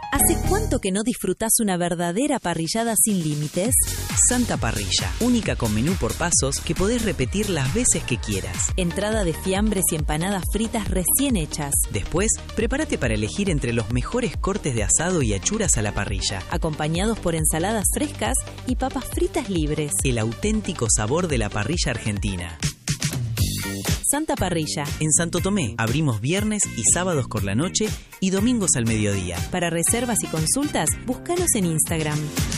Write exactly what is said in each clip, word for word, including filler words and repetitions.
¿Hace cuánto que no disfrutás una verdadera parrillada sin límites? Santa Parrilla, única con menú por pasos que podés repetir las veces que quieras. Entrada de fiambres y empanadas fritas recién hechas. Después, prepárate para elegir entre los mejores cortes de asado y achuras a la parrilla, acompañados por ensaladas frescas y papas fritas libres. El auténtico sabor de la parrilla argentina. Santa Parrilla. En Santo Tomé, abrimos viernes y sábados por la noche y domingos al mediodía. Para reservas y consultas, búscanos en Instagram.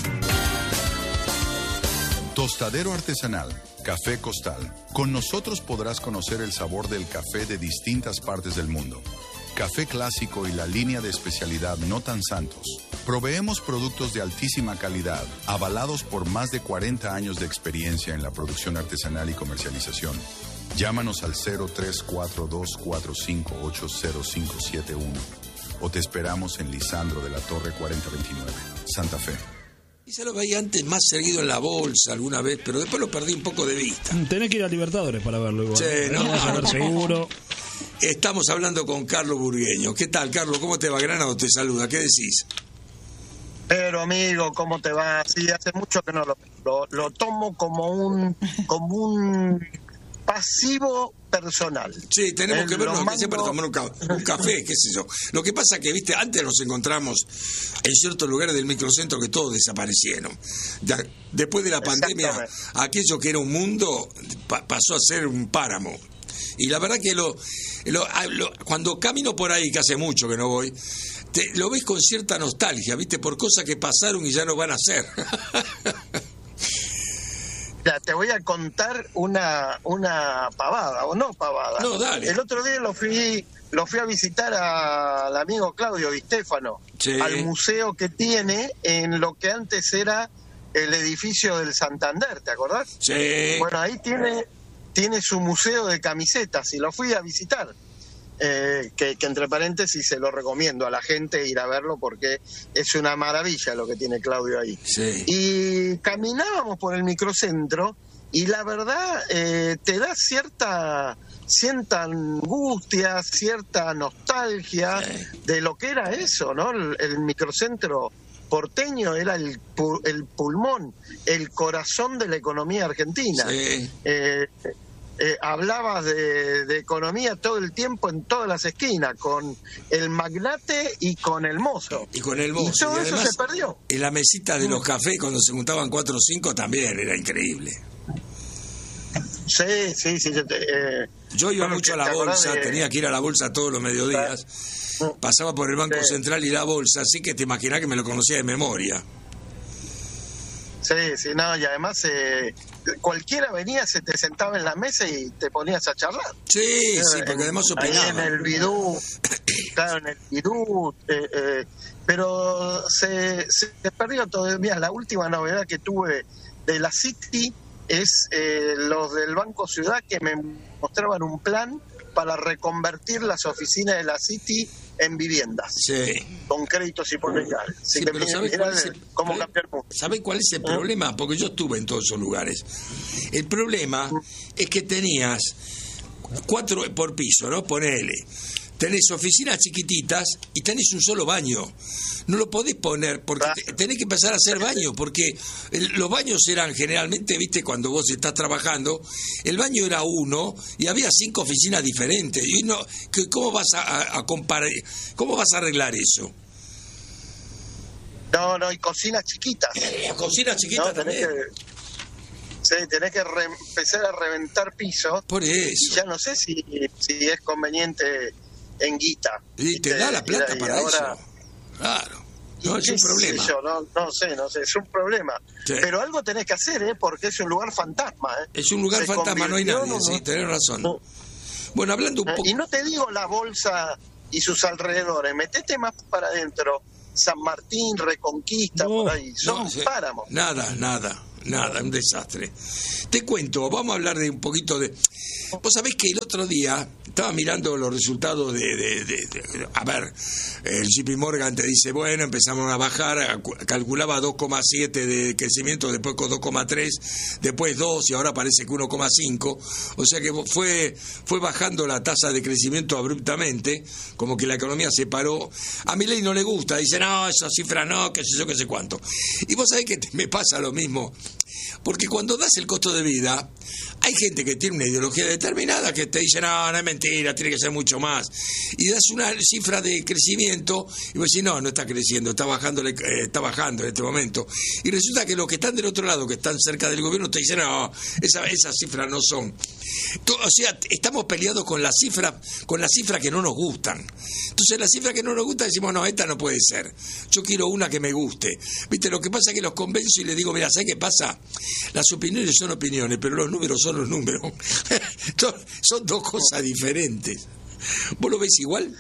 Tostadero artesanal, Café Costal. Con nosotros podrás conocer el sabor del café de distintas partes del mundo. Café clásico y la línea de especialidad No Tan Santos. Proveemos productos de altísima calidad, avalados por más de cuarenta años de experiencia en la producción artesanal y comercialización. Llámanos al cero tres cuatro dos cuatro cinco ocho cero cinco siete uno o te esperamos en Lisandro de la Torre cuarenta veintinueve, Santa Fe. Y se lo veía antes más seguido en la bolsa alguna vez, pero después lo perdí un poco de vista. Tenés que ir a Libertadores para verlo igual. Sí, no, no, a ver, seguro. Estamos hablando con Carlos Burgueño. ¿Qué tal, Carlos? ¿Cómo te va? Granado te saluda. ¿Qué decís? Pero amigo, ¿cómo te va? Sí, hace mucho que no lo, lo, lo tomo como un como un pasivo personal. Sí, tenemos El, que vernos mando... que sea para tomar un, ca un café, qué sé yo. Lo que pasa que, viste, antes nos encontramos en ciertos lugares del microcentro que todos desaparecieron. Ya, después de la pandemia, aquello que era un mundo pa pasó a ser un páramo. Y la verdad que lo, lo, lo cuando camino por ahí, que hace mucho que no voy, te, lo ves con cierta nostalgia, viste, por cosas que pasaron y ya no van a ser. Ya, te voy a contar una una pavada, o no pavada. No, dale. El otro día lo fui lo fui a visitar al amigo Claudio Di Stefano, sí, al museo que tiene en lo que antes era el edificio del Santander, ¿te acordás? Sí. Bueno, ahí tiene, tiene su museo de camisetas y lo fui a visitar. Eh, que, que entre paréntesis se lo recomiendo a la gente ir a verlo porque es una maravilla lo que tiene Claudio ahí. Sí. Y caminábamos por el microcentro y la verdad eh, te da cierta cierta angustia, cierta nostalgia, sí, de lo que era eso, ¿no? El, el microcentro porteño era el, el pulmón, el corazón de la economía argentina. Sí. Eh, Eh, hablabas de, de economía todo el tiempo en todas las esquinas, con el magnate y con el mozo. Y con el mozo. Y todo y eso se perdió. En la mesita de los cafés, cuando se juntaban cuatro o cinco, también era increíble. Sí, sí, sí. Yo, te, eh, yo iba mucho a la bolsa, de... tenía que ir a la bolsa todos los mediodías. Claro. Pasaba por el Banco sí. Central y la bolsa, así que te imaginás que me lo conocía de memoria. Sí, sí, no, y además eh, cualquiera venía, se te sentaba en la mesa y te ponías a charlar. Sí, eh, sí, porque además opinaba. Ahí en el bidú, claro, en el bidú, eh, eh, pero se, se perdió todo. Mira, la última novedad que tuve de la City es eh, los del Banco Ciudad que me mostraban un plan para reconvertir las oficinas de la City en viviendas, sí, con créditos hipotecarios. Sí, sí, pero ¿sabes cuál, es el, cómo cambiar mundo? ¿Sabés cuál es el ¿Eh? problema? Porque yo estuve en todos esos lugares. El problema es que tenías cuatro por piso, ¿no? Ponele. Tenés oficinas chiquititas y tenés un solo baño. No lo podés poner porque te, tenés que empezar a hacer baño, porque el, los baños eran generalmente, viste, cuando vos estás trabajando, el baño era uno y había cinco oficinas diferentes. Y no, ¿cómo vas a, a, a comparar? ¿Cómo vas a arreglar eso? No, no, y cocinas chiquitas. Eh, cocinas chiquitas no, también. Que... Sí, tenés que re empezar a reventar pisos. Por eso. Y ya no sé si, si es conveniente en guita. Y te da la plata y para ahora... eso. Claro. No, es un problema. Yo, no, no sé, no sé, es un problema. Sí. Pero algo tenés que hacer, ¿eh? Porque es un lugar fantasma, ¿eh? Es un lugar Se fantasma, no hay nadie, no, sí, tenés razón. No. Bueno, hablando un poco... Y no te digo la bolsa y sus alrededores, metete más para adentro. San Martín, Reconquista, no, por ahí, son no, sí. páramos. Nada, nada. nada, un desastre. Te cuento, vamos a hablar de un poquito de... Vos sabés que el otro día estaba mirando los resultados de... de, de, de a ver, el J P Morgan te dice, bueno, empezamos a bajar, calculaba dos coma siete de crecimiento, después con dos coma tres, después dos y ahora parece que uno coma cinco. O sea que fue, fue bajando la tasa de crecimiento abruptamente, como que la economía se paró. A Milei no le gusta, dice, no, esa cifra no, qué sé yo, qué sé cuánto. Y vos sabés que me pasa lo mismo, porque cuando das el costo de vida, hay gente que tiene una ideología determinada que te dice, no, no es mentira, tiene que ser mucho más. Y das una cifra de crecimiento y vos decís, no, no está creciendo, está bajando, eh, está bajando en este momento. Y resulta que los que están del otro lado, que están cerca del gobierno, te dicen, no, esa, esas cifras no son. O sea, estamos peleados con las cifras, con las cifras que no nos gustan. Entonces, las cifras que no nos gustan decimos, no, esta no puede ser. Yo quiero una que me guste. ¿Viste? Lo que pasa es que los convenzo y les digo, mira, ¿sabes qué pasa? Las opiniones son opiniones, pero los números son los números. Son dos cosas diferentes. ¿Vos lo ves igual?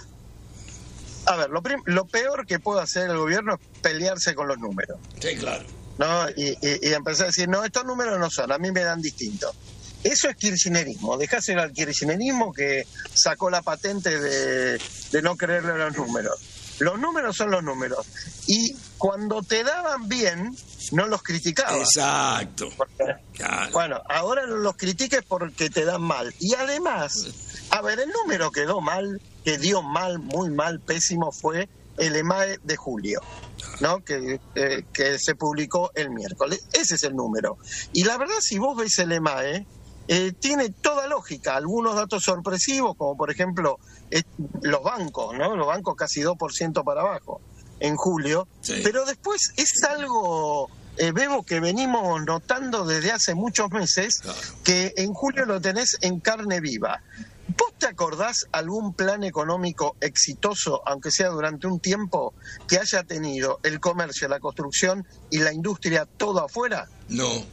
A ver, lo, prim- lo peor que puede hacer el gobierno es pelearse con los números. Sí, claro. ¿No? Y, y, y empezar a decir, no, estos números no son, a mí me dan distinto. Eso es kirchnerismo. Dejáselo al kirchnerismo que sacó la patente de, de no creerle a los números. Los números son los números. Y cuando te daban bien, no los criticabas. Exacto. Porque, claro. Bueno, ahora no los critiques porque te dan mal. Y además, a ver, el número que dio mal, que dio mal, muy mal, pésimo, fue el EMAE de julio, ¿no? Que, eh, que se publicó el miércoles. Ese es el número. Y la verdad, si vos ves el EMAE, eh, tiene toda lógica. Algunos datos sorpresivos, como por ejemplo eh, los bancos, ¿no? Los bancos casi dos por ciento para abajo en julio. Sí. Pero después es algo, eh, Bebo, que venimos notando desde hace muchos meses, claro, que en julio lo tenés en carne viva. ¿Vos te acordás algún plan económico exitoso, aunque sea durante un tiempo, que haya tenido el comercio, la construcción y la industria todo afuera? No,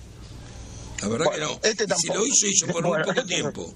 la verdad bueno, que no. Este y tampoco. Si lo hizo, hizo por bueno, muy poco este tiempo.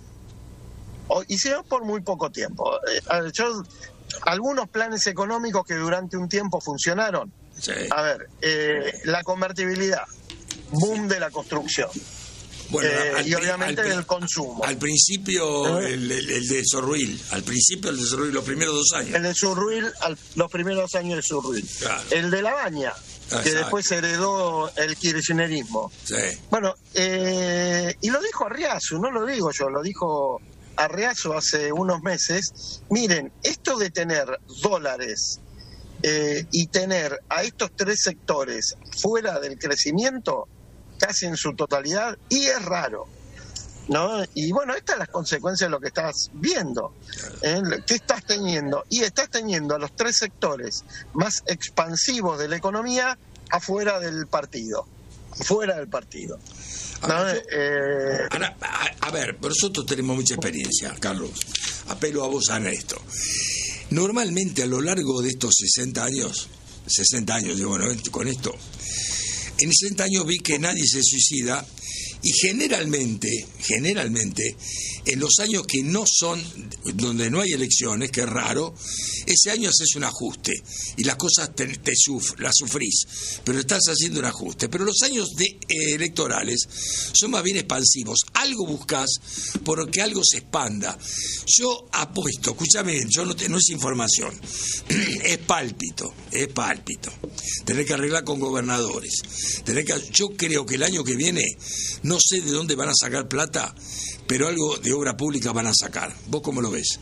O, hicieron por muy poco tiempo. Eh, a ver, yo, algunos planes económicos que durante un tiempo funcionaron. Sí. A ver, eh, la convertibilidad, boom de la construcción. Bueno, eh, al, y obviamente al, el consumo. Al principio ¿Eh? el, el, el de Sorruil, al principio el de Sorruil, los primeros dos años. El de Sorruil, al, los primeros dos años de Sorruil. Claro. El de La Baña, exacto, que después heredó el kirchnerismo. Sí. Bueno, eh, y lo dijo Arriazu, no lo digo yo, lo dijo Arriazu hace unos meses. Miren, esto de tener dólares eh, y tener a estos tres sectores fuera del crecimiento casi en su totalidad, y es raro, ¿no? Y bueno, estas son las consecuencias de lo que estás viendo. ¿eh? ¿Qué estás teniendo? Y estás teniendo a los tres sectores más expansivos de la economía afuera del partido, fuera del partido. ¿no? A, ver, yo, eh, Ana, a, a ver, nosotros tenemos mucha experiencia, Carlos. Apelo a vos en esto. Normalmente a lo largo de estos sesenta años, sesenta años, digo, bueno, con esto, en sesenta años vi que nadie se suicida y generalmente, generalmente, en los años que no son, donde no hay elecciones, que es raro, ese año haces un ajuste y las cosas te, te suf, las sufrís, pero estás haciendo un ajuste. Pero los años de, eh, electorales son más bien expansivos. Algo buscas porque algo se expanda. Yo apuesto, escúchame bien, yo no, te, no es información, es pálpito, es pálpito. Tenés que arreglar con gobernadores. Tenés que, yo creo que el año que viene, no sé de dónde van a sacar plata, pero algo de obra pública van a sacar. ¿Vos cómo lo ves?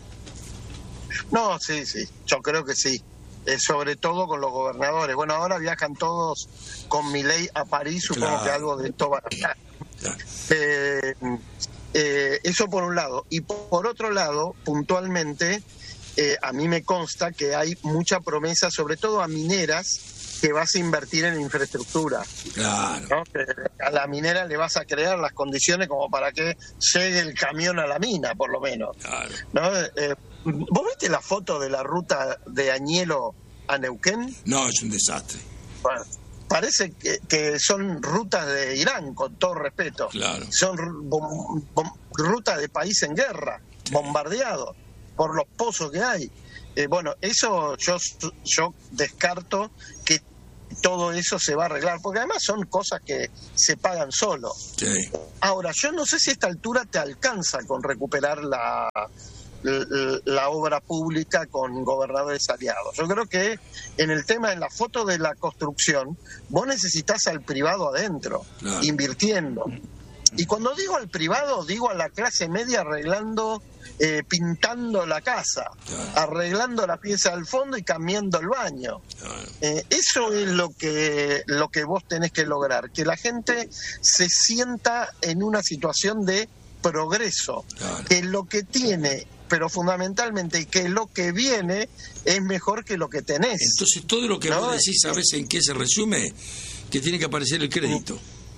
No, sí, sí, yo creo que sí. Eh, sobre todo con los gobernadores. Bueno, ahora viajan todos con Milei a París, supongo claro. que algo de esto va a estar. Claro. Eh, eh, eso por un lado. Y por otro lado, puntualmente, eh, a mí me consta que hay mucha promesa, sobre todo a mineras, que vas a invertir en infraestructura. Claro. ¿no? Que a la minera le vas a crear las condiciones como para que llegue el camión a la mina, por lo menos. Claro. ¿no? Eh, ¿Vos viste la foto de la ruta de Añelo a Neuquén? No, es un desastre. Bueno, parece que, que son rutas de Irán, con todo respeto. Claro. Son bom, bom, rutas de país en guerra, sí. bombardeados por los pozos que hay. Eh, bueno, eso yo, yo descarto que todo eso se va a arreglar, porque además son cosas que se pagan solo. Sí. Ahora, yo no sé si a esta altura te alcanza con recuperar la, la, la obra pública con gobernadores aliados. Yo creo que en el tema, en la foto de la construcción, vos necesitas al privado adentro, claro, invirtiendo. Y cuando digo al privado, digo a la clase media arreglando, eh, pintando la casa, claro, arreglando la pieza al fondo y cambiando el baño. Claro. Eh, eso es lo que, lo que vos tenés que lograr, que la gente se sienta en una situación de progreso, claro, que lo que tiene, pero fundamentalmente que lo que viene es mejor que lo que tenés. Entonces todo lo que ¿no? vos decís, ¿sabés en qué se resume? Que tiene que aparecer el crédito.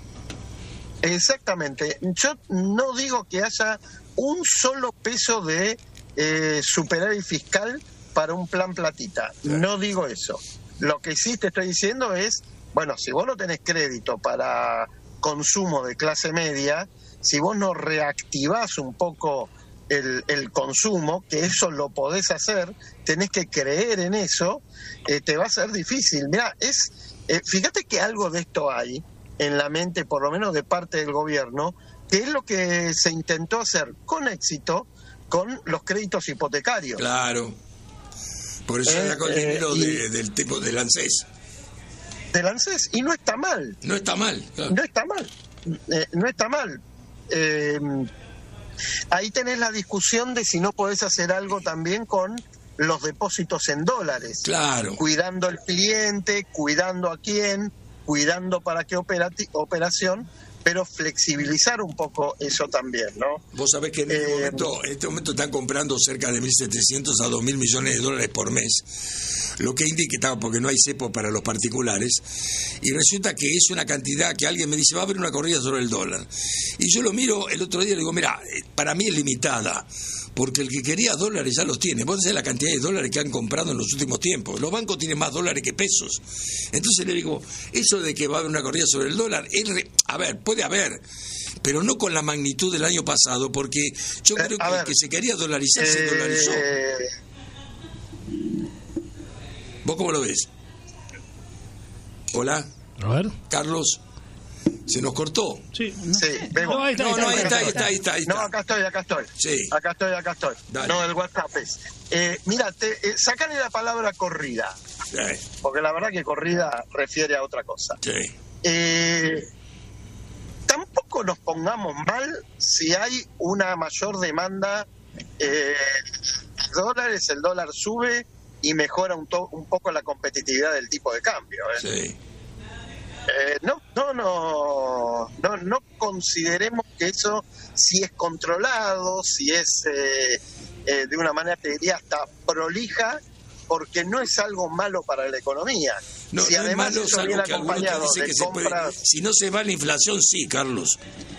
Exactamente. Yo no digo que haya un solo peso de eh, superávit fiscal para un plan platita. No digo eso. Lo que sí te estoy diciendo es, bueno, si vos no tenés crédito para consumo de clase media, si vos no reactivás un poco el, el consumo, que eso lo podés hacer, tenés que creer en eso, eh, te va a ser difícil. Mirá, es, eh, fíjate que algo de esto hay en la mente, por lo menos de parte del gobierno, que es lo que se intentó hacer con éxito con los créditos hipotecarios. Claro. Por eso eh, sacó el dinero eh, de, del tipo del ANSES. Del ANSES, y no está mal. No está mal, claro. No está mal. Eh, no está mal. Eh, ahí tenés la discusión de si no podés hacer algo también con los depósitos en dólares. Claro. Cuidando al cliente, cuidando a quién, cuidando para qué operati- operación, pero flexibilizar un poco eso también, ¿no? Vos sabés que en este, eh, momento, en este momento están comprando cerca de mil setecientos a dos mil millones de dólares por mes, lo que indica, porque no hay cepo para los particulares, y resulta que es una cantidad que alguien me dice, va a haber una corrida sobre el dólar. Y yo lo miro el otro día y le digo, mira, para mí es limitada, porque el que quería dólares ya los tiene. Vos sabés la cantidad de dólares que han comprado en los últimos tiempos. Los bancos tienen más dólares que pesos. Entonces le digo, eso de que va a haber una corrida sobre el dólar, es re... a ver, puede haber, pero no con la magnitud del año pasado, porque yo creo que el que se quería dolarizar se dolarizó. ¿Vos cómo lo ves? Hola. A ver. Carlos. Se nos cortó. Sí, no, sí, vengo. No, ahí está, no, ahí no, ahí está, está, ahí está, ahí está, ahí está. No, acá estoy, acá estoy. Sí. Acá estoy, acá estoy. Dale. No, el WhatsApp es. Eh, mira, te, eh, sacale la palabra corrida. Sí. Porque la verdad que corrida refiere a otra cosa. Sí. Eh, tampoco nos pongamos mal si hay una mayor demanda eh, de dólares, el dólar sube y mejora un, to- un poco la competitividad del tipo de cambio. ¿eh? Sí. Eh, no, no, no, no, no consideremos que eso, si es controlado, si es eh, eh, de una manera, te diría, hasta prolija, porque no es algo malo para la economía. No, si no además es malo, eso es viene algo que algunos te acompañado dicen de que se puede, compras, si no se va la inflación, sí, Carlos.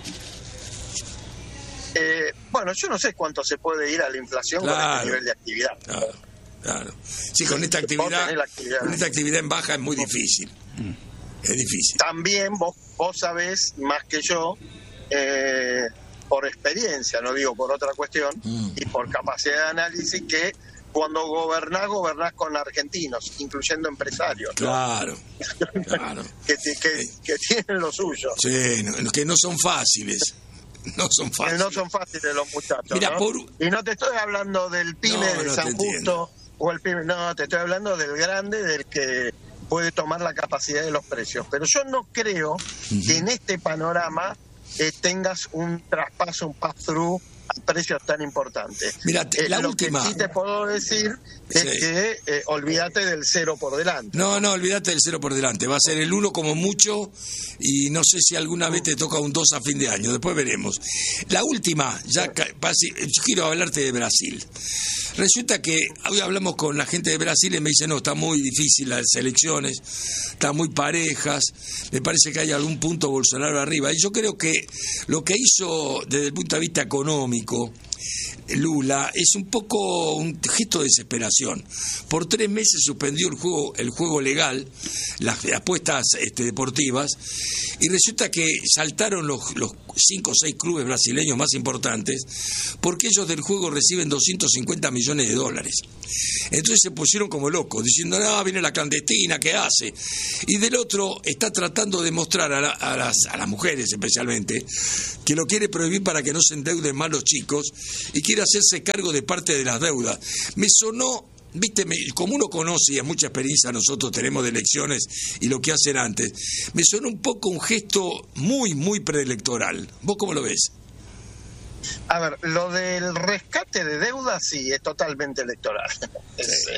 eh, bueno, yo no sé cuánto se puede ir a la inflación Claro. con este nivel de actividad. Claro, claro. Sí, con esta actividad, actividad. con esta actividad en baja es muy difícil. Es difícil. También vos, vos sabés más que yo, eh, por experiencia, no digo por otra cuestión, mm. y por capacidad de análisis, que cuando gobernás, gobernás con argentinos, incluyendo empresarios. Claro, ¿no? Claro. que, que, que tienen lo suyo. Sí, no, que no son fáciles. No son fáciles. Que no son fáciles los muchachos. Mira, ¿no? por... Y no te estoy hablando del pyme no, de no San Justo, o el pyme, no, te estoy hablando del grande, del que puede tomar la capacidad de los precios. Pero yo no creo uh-huh. que en este panorama eh, tengas un traspaso, un pass-through a precios tan importantes. Mira, eh, la lo última... que sí te puedo decir es sí. que eh, olvídate del cero por delante. No, no, olvídate del cero por delante. Va a ser el uno como mucho y no sé si alguna vez te toca un dos a fin de año. Después veremos. La última, ya casi, yo quiero hablarte de Brasil. Resulta que hoy hablamos con la gente de Brasil y me dice, no, está muy difícil las elecciones, están muy parejas, me parece que hay algún punto Bolsonaro arriba. Y yo creo que lo que hizo desde el punto de vista económico Lula es un poco un gesto de desesperación. Por tres meses suspendió el juego, el juego legal las apuestas este, deportivas, y resulta que saltaron los, los cinco o seis clubes brasileños más importantes, porque ellos del juego reciben doscientos cincuenta millones de dólares. Entonces se pusieron como locos, diciendo, no, viene la clandestina, ¿qué hace? Y del otro está tratando de mostrar a, la, a, las, a las mujeres especialmente, que lo quiere prohibir para que no se endeuden más los chicos, y quiere hacerse cargo de parte de las deudas. Me sonó, viste, me, como uno conoce y a mucha experiencia nosotros tenemos de elecciones y lo que hacen antes, me sonó un poco un gesto muy, muy preelectoral. ¿Vos cómo lo ves? A ver, lo del rescate de deudas sí, es totalmente electoral. Sí.